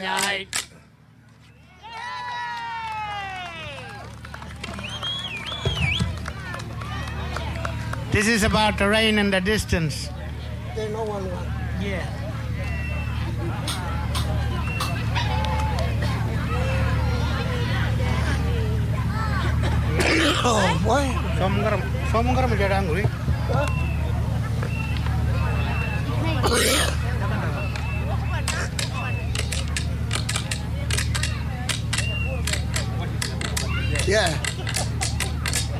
Yay! This is about the rain in the distance. There's no one. Yeah. Oh boy. Somong menjadi anggur. Yeah.